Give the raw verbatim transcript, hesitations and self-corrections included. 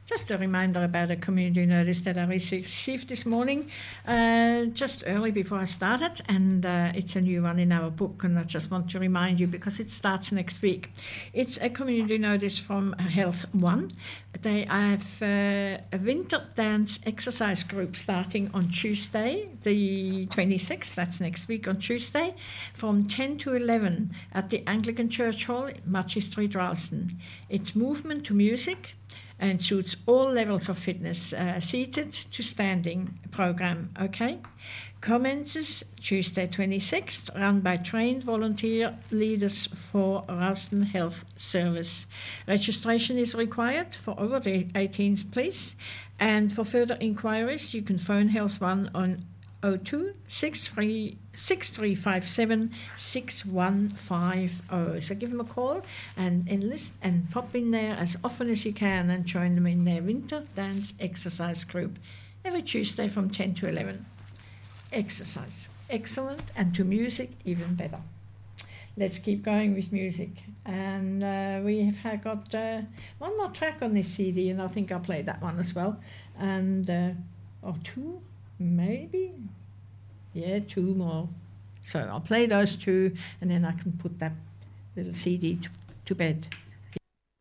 Just a reminder about a community notice that I received this morning, uh, just early before I started, and uh, it's a new one in our book, and I just want to remind you because it starts next week. It's a community notice from Health One. They have uh, a winter dance exercise group starting on Tuesday, the twenty-sixth, that's next week on Tuesday, from ten to eleven at the Anglican Church Hall, Machi Street, Ralston. It's movement to music and suits all levels of fitness, uh, seated to standing program, okay? Commences Tuesday twenty-sixth, run by trained volunteer leaders for Ralston Health Service. Registration is required for over the eighteens, please. And for further inquiries, you can phone Health One on oh two, six three five seven, six one five oh. So give them a call and enlist and pop in there as often as you can and join them in their winter dance exercise group every Tuesday from ten to eleven. Exercise, excellent, and to music, even better. Let's keep going with music. And uh, we have had got uh, one more track on this C D, and I think I'll play that one as well. And, uh, or two, maybe? Yeah, two more. So I'll play those two, and then I can put that little C D to, to bed.